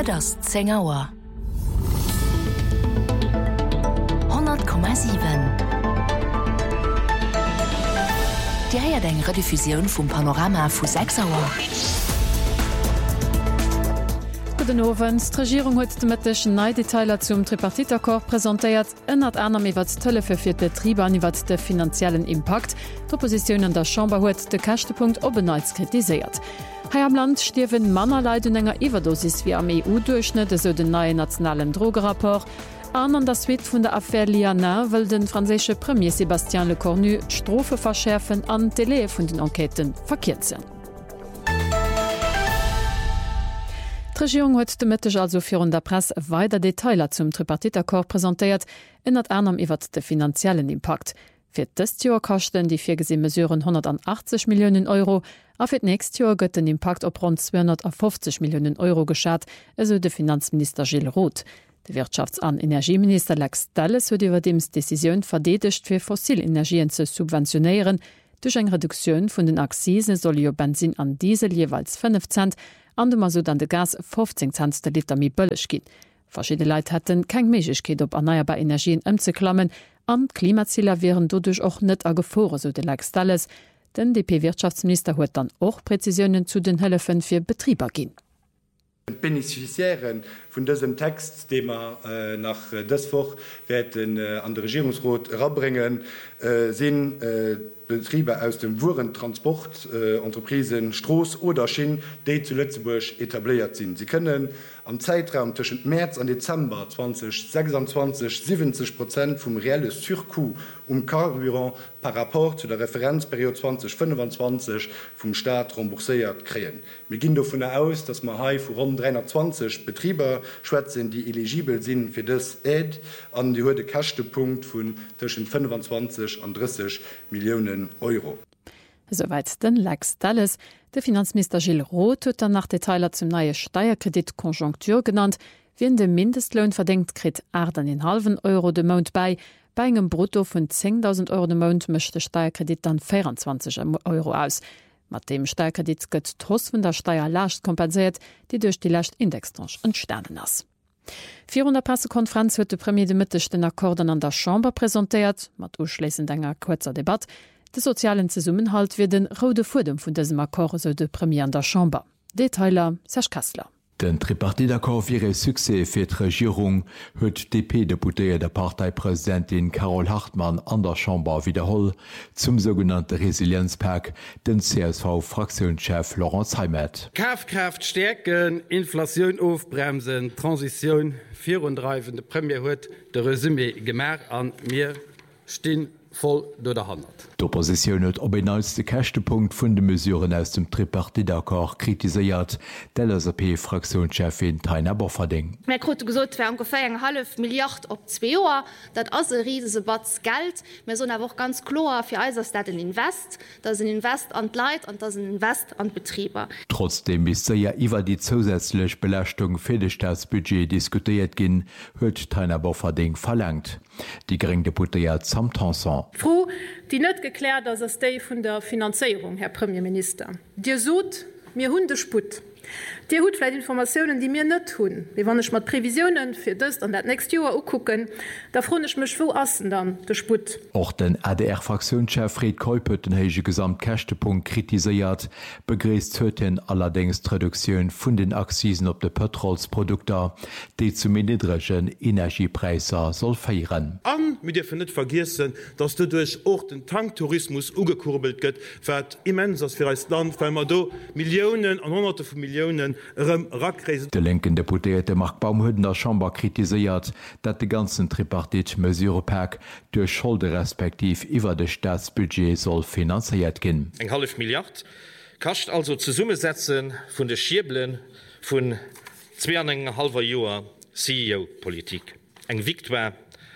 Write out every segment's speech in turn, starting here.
Et ass 10 Auer. 100,7. Di heiert eng Rediffusioun vum Panorama vu 6 Auer. Den Owens d'Regierung huet de mëtteschen Neideteiler zum Tripartitakord präsentéiert ënnert anerm iwwer d'Tëlle fir Betrieber aniwwer de finanziellen Impact. D'Opposition an der Chamber huet de Kächtepunkt obenneits kritiséiert. Hei am Land stierwen Manner leiden enger Iwerdosis wie am EU-Durchschnitt eso den neue nationalen Drogerapport. An der Suite vun der Affaire Liana wëll den franzésche Premier Sébastien Lecornu d'Strofe verschärfen an Télé vun den Enqueten verkehrt. Die Regierung huet de Mëtteg also fir der Press weiter Detailer zum Tripartitakord präsentéiert, ënnert anerm iwwer de finanziellen Impact. Fir d'est Joer kachten die virgesinn Mesuren 180 Millionen Euro, a fir d'nächst Joer gëtt den Impact op rund 250 Millionen Euro geschat, eso de Finanzminister Gilles Roth. De Wirtschafts- an Energieminister Lex Dalles huet iwwer dems Deciioun verdedigt fir Fossilenergien ze subventionieren. Duch eng Reduktionun vun den Accisen soll jo Benzin an Diesel jeweils 5 Cent, andemmer so dann de Gas 15 Cent der Liter mi bëllech gin. Verschiedene Leiit hätten keng Meigkeet op erneuerbar Energien ëmzeklammen, an Klimazieler wären dodurch och net a Gefore so de Lex Dalles. Den DP-Wirtschaftsminister huet dann och Präzisionen zu den Hëllefen fir Betrieber ginn. Beneficiären von diesem Text, den wir nach Deswoch werden an den Regierungsrat heranbringen, sind Betriebe aus dem Wurentransport, Entreprisen, Stroß oder Schienen, die zu Lützeburg etabliert sind. Sie können am Zeitraum zwischen März und Dezember 2026 70% vom reellen Surcoût Carburant par rapport zu der Referenzperiode 2025 vom Staat remboursiert kriegen. Wir gehen davon aus, dass wir hier vor rund 320 Betriebe schwätzen, die eligibel sind für das Aid an die heute Kostenpunkt von zwischen 25 und 30 Millionen Euro. Soweit den Lex Dalles. Der Finanzminister Gilles Roth hat dann nach Detailer zum neue Steuerkreditkonjunktur genannt. Wie in dem Mindestlohn verdient, kriegt 8,5 Euro de Monat bei. Bei einem Brutto von 10.000 Euro de Monat möchte der Steuerkredit dann 24 Euro aus. Mit dem Steuerkredit wird trotz von der Steuerlast kompensiert, die durch die Last-Index-Tranche entstanden ist. 400 Pressekonferenz hat der Premier de Mittag den Akkorden an der Chamber präsentiert, mit anschließend einer kurzer Debatte. Der sozialen Zusammenhalt wird den rote Faden von diesem Akkord, so der Premier an der Chamber. Detailer Serge Kassler. Den Tripartitakord wäre Succès für die Regierung, hat DP-Deputé der Parteipräsidentin Carol Hartmann an der Chamber wiederholt, zum sogenannten Resilienzpack, den CSV-Fraktionschef Lorenz Heimet. Kaufkraft stärken, Inflation aufbremsen, Transition vorantreiben. Der Premier hat das Resümee gemacht an mir stehen voll durch die Hand. Die Opposition hat ob als den Kächtepunkt von den Mesuren aus dem Tripartitakord kritisiert, der LSAP-Fraktionschefin Taina Bofferding. Wir haben gesagt, wir haben ungefähr 1,5 Milliarden auf 2 Jahre. Das ist ein riesiges Batz Geld. Wir sind aber auch ganz klar für uns, dass das ein Invest, das ist ein Invest an die Leute und das ist ein Invest an die Betriebe. Trotzdem ist ja über die zusätzliche Belastung für das Staatsbudget diskutiert gehen, hat Taina Bofferding verlangt. Die geringe Deputiert Samtanson. Frau, die nicht geklärt, dass es die von der Finanzierung, Herr Premierminister. Dir sucht mir Hundesput. Die hat vielleicht Informationen, die mir nicht tun. Wir wollen nicht mal Prävisionen für das und das nächste Jahr gucken. Da freue ich mich, wo ist dann der Sput? Auch den ADR-Fraktionschef Fred Kuiper den heiligen Gesamtkächtepunkt kritisiert, begrüßt heute allerdings die Reduktion von den Accisen auf die Petrolsprodukte, die zum niedrigen Energiepreisen soll feiern. Wir dürfen nicht vergessen, dass dadurch auch den Tanktourismus umgekurbelt wird, was immens ist für das Land, weil man da Millionen und Hunderte von Millionen Rackreisen. Der linken Deputierte Mark Baum hat in der Chamber kritisiert, dass die ganzen Tripartit-Mesurepack durch Schulden respektiv über das Staatsbudget soll finanziert gehen. 1,5 Milliarden kascht also Zusammensetzen von den Schiebeln von 2,5 Jahren CEO-Politik. Ein Victoire.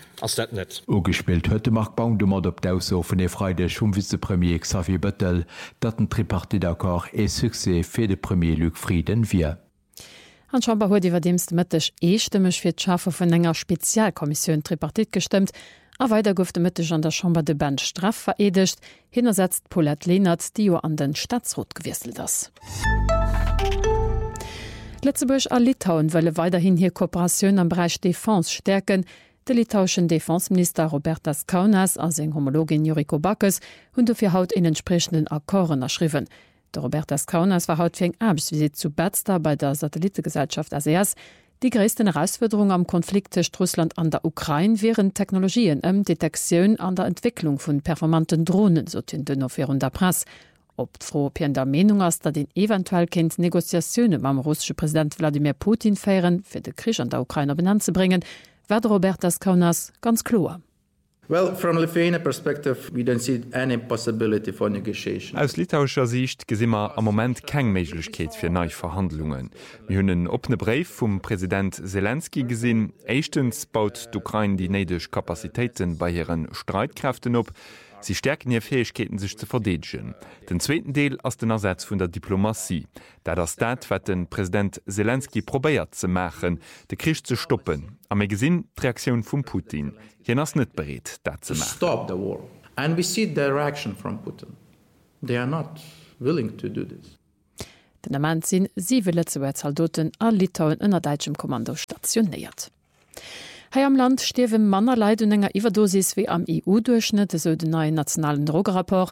Ugespielt huet Mark Baum dummer op d'Auso vun e Freide vum Vizepremier Xavier Bettel, dat den Tripartitakord e Succès fir de Premier Luc Frieden wie. An Chamber huet iwwer demst Mëttech eestemmech fir d'Schafe vun enger Spezialkommissionun Tripartit gestimmt, a weiter gouf de Mëttech an der Chamber de Band straff veredecht, hinnersetzt Paulette Lehnert, die jo an den Staatsrat gewieselt ass. Lettzeburg a Litauen wëlle weiterhin hier Kooperationun am Bereich Defense stärken. De litauischen Defensminister Robertas Kaunas as eng Homologin Juriko Backes hunn du fir haut en entsprechenden Akkoren erschriven. De Robertas Kaunas war haut fir eng Erbsvisit zu Bezda bei der Satellitegesellschaft ASEAS. Die größten Herausforderung am Konflikt zwischen Russland an der Ukraine wären Technologien Detektion an der Entwicklung von performanten Drohnen, so den Offizier der Presse. Ob Frau Pien der Meinung ist, dass den eventuell kennt Negoziationen mit dem russischen Präsident Wladimir Putin feiern, für den Krieg an der Ukraine benannt zu bringen, wird Robertas Kaunas ganz klar. Well, from Lithuania perspective, we don't see any possibility for negotiation. Aus litauischer Sicht gesehen wir am Moment keine Möglichkeit für neue Verhandlungen. Wir haben einen offenen Brief vom Präsident Zelensky gesehen. Erstens baut die Ukraine die nötigen Kapazitäten bei ihren Streitkräften auf. Sie stärken ihre Fähigkeiten, sich zu verteidigen. Den zweiten Teil ist der Ersatz von der Diplomatie. Das, was den Präsident Zelensky probiert zu machen, den Krieg zu stoppen. Aber wir sehen die Reaktion von Putin. Er ist nicht bereit, das zu machen. Stop the war. And we see the reaction from Putin. They are not willing to do this. Den Mann sind 7 Soldaten an Litauen in der deutschen Kommando stationiert. Hier am Land sterben Männer leiden enger Überdosis wie am EU-Durchschnitt, so den neuen nationalen Drogenrapport.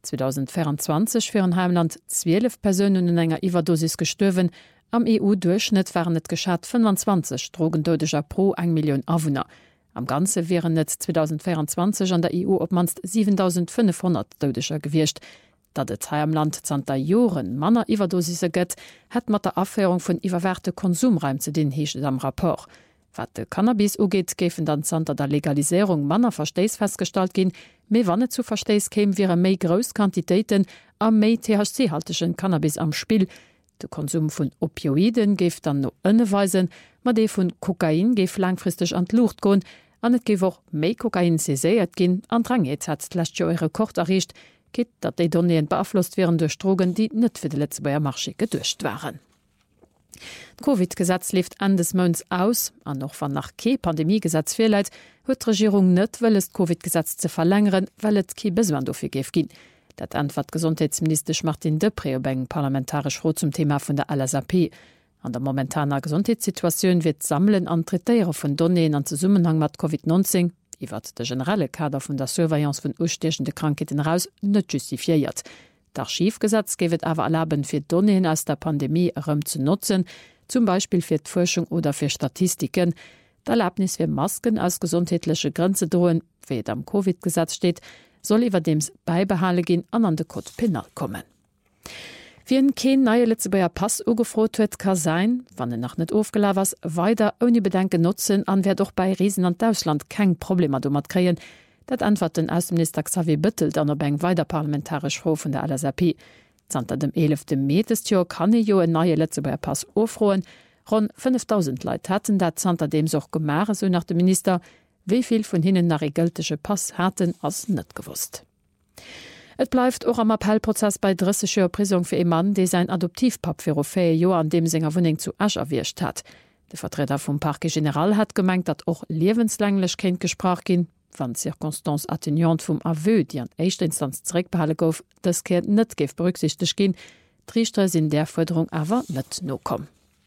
2024 für ein Heimland 12 Personen in enger Überdosis gestorben. Am EU-Durchschnitt waren es geschätzt 25 Drogentote pro 1 Million Einwohner. Am Ganze wären es 2024 an der EU ob manst 7500 Todescher gewirrscht. Da det hier am Land zanter Joren Männer Überdosise gëtt, hat mat der Aufhörung von überwerte Konsumreim zu den heechen am Rapport. Wat de Cannabis ugeht, gefen dann zanter der Legalisierung Manner Verstees festgestalt gin, méi wann zu Verstees käm wäre méi Großquantitäten am méi THC-halteschen Cannabis am Spiel. De Konsum vun Opioiden geft dann no ënneweisen, mat dee vun Kokain geef langfristig an Luucht gon, an et geef och méi Kokain seséiert ginn, an Dranget hatlächt jo eure Rekord errecht, geht dat déi Donnéen beaflosst wären durch Drogen, die net fir de Letzebauer Marche gedurcht waren. COVID-Gesetz lief endes Mons aus, an noch wann nach Pandemiegesetz firleit, huet d'Regierung net wëlles COVID-Gesetz ze verlängeren, well et ki besoin dofir geef ginn. Dat antwort Gesundheitsminister Martin Depré op eng parlamentarisch Rot zum Thema vun der LSAP. An der momentaner Gesundheitssituation wird Sammeln an Treiere vun Donnéen an Zusammenhang mat COVID-19, iwwer de generelle Kader vun der Surveillance vun ustechende Krankheiten raus net justifiiert. D'Archivgesetz gewet awer erlauben fir Donnéen aus der Pandemie ëm zu nutzen, zum Beispiel fir d'Forschung oder fir Statistiken. D'Erlaubnis fir Masken aus gesundheitliche Grenze drohen, wie am COVID-Gesetz steht, soll iwwer dems beibehale gin an de Code Penal kommen. Wie en kein neue Letzebauer Pass ugefrot huet kann sein, wann nach net ofgela was, weiter ohne Bedenken nutzen, an wer doch bei Riesen an Deutschland kein Problem mat kreien. Dat antwort den Außenminister Xavier Bettel an op eng weiter parlamentarisch Frau von der LSAP. Zanter dem 11. Mätestjahr kann jo en neue Letzebauer Pass ofroen. Rund 5000 Leute hatten dat zanter dem soch gemare, so nach dem Minister, wieviel von hinnen nach gültige Pass hatten as net gewusst. Et bleibt auch am Appellprozess bei 30 Jahren Prison für einen Mann, der sein Adoptivpap für 4 Jahre an dem seiner Wohnung zu Asch erwischt hat. Der Vertreter vom Parquet General hat gemeint, dass auch lebenslänglich kein Gespräch ging, wenn Circonstance atténuante vom Aveu, die an erster Instanz zurückbehalten gouf, das Kind nicht berücksichtigt gehen. Die Richter sind der Forderung aber nicht no kommen.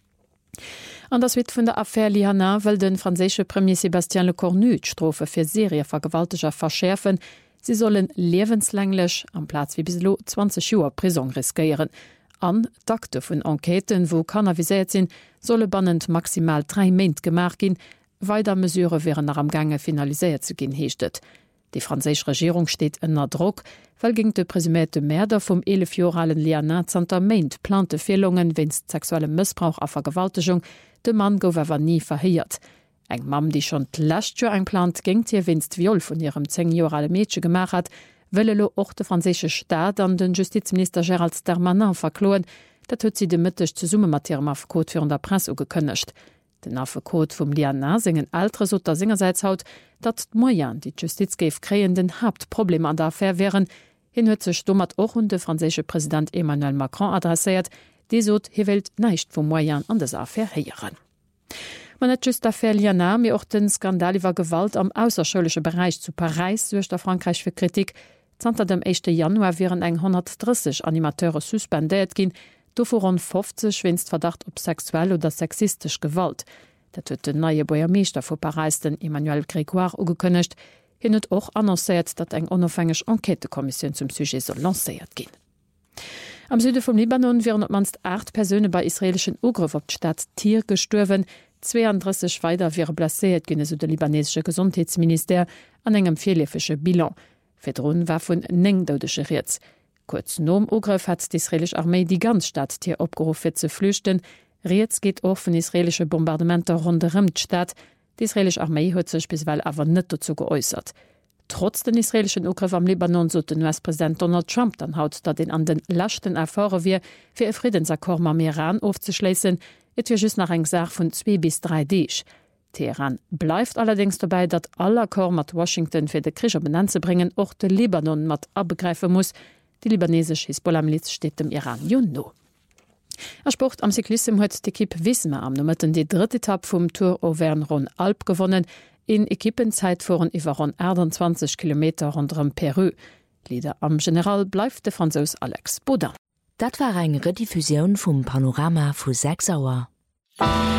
An das wird von der Affaire Liana will den französische Premier Sébastien Lecornu die Strafe für Serienvergewaltiger verschärfen. Sie sollen lebenslänglich am Platz wie bislo 20 Jahre Prison riskieren. An Takte von Enqueten, wo kanavisiert sind, solle bannend maximal 3 Monate gemacht gehen. Weiter Mesure wären nach am Gange finalisiert zu gehen hechtet. Die französische Regierung steht unter Druck, weil gegen die präsumierte Mörder vom 11-jährigen Liana Zantament plante Fehlungen wegen sexuellem Missbrauch auf Vergewaltigung, der Mann gouf aber nie verheiert. Eng Mam, die schon d'lächt Jahr einplant, gingt ihr winst Viol von ihrem 10-jährigen Mädchen gemacht hat, wëlle lo och de franzésche Staat an den Justizminister Gérald Darmanin verkloen, dat huet sie de Mëttech ze Summe mat ihrem Affekot fir der Presse ugekënnecht. Den Affekot vum Liana singen altre Sotter Singerseits haut, dat d'Moyen die Justiz geef kreien den Hauptproblem an der Affaire wären, hin huet sech stommert och hun de franzésche Präsident Emmanuel Macron adressiert, die sot hi wild neicht vum Moyen an des Affaire heieren. Man net just d'Affaire Liana mir och den Skandal iwwer Gewalt am ausserschulsche Bereich zu Paris suercht der Frankreich fir Kritik. Zanter dem 1. Januar wären eng 130 Animateure suspendiert gin, do voran 50 schwinst Verdacht op sexuell oder sexistisch Gewalt. Dat huet den neue Bürgermeister vu Paris den Emmanuel Grégoire ugekënnecht, hin huet och annoncéiert, dat eng onofhängeg Enquetekommission zum Sujet soll lacéiert gin. Am Süde vom Libanon wären op manst 8 Personen bei israelischen Ugriff op Stadt Tier gestorven, 32 weiter wäre blessiert gene so der libanesische Gesundheitsminister an engem vielefische Bilan. Fedrun war vun nengdeudesche Ritz. Kurz nom Ugriff hat die israelische Armee die ganz Stadt Tier opgerufen zu flüchten. Ritz geht auch von israelische Bombardementer rundherum die Stadt. Die israelische Armee hat sich bisweilen aber nicht dazu geäußert. Trotz den israelischen Ugriff am Libanon so den US-Präsident Donald Trump dann haut, dat den an den Lachten erfahren wir, für ein Friedensakkord am Iran aufzuschließen, et wir just nach eng Sach von 2 bis 3 Dich. Teheran bleibt allerdings dabei, dat aller Akkord mit Washington für den Krieg benannt zu bringen, auch den Libanon mit abgreifen muss. Die libanesische Hisbollah-Miliz steht dem Iran Juno. Sport am Cyklism huet d'Ekipp Wismar am Nummerten die 3. Etappe vom Tour Auvergne-Rhône-Alpes gewonnen, in Ekippenzeit voren iwwer rund 20 Kilometer rundem Peru. Lieder am General bleif de Franzos Alex Baudin. Dat war eng Rediffusion vum Panorama vu 6 Auer.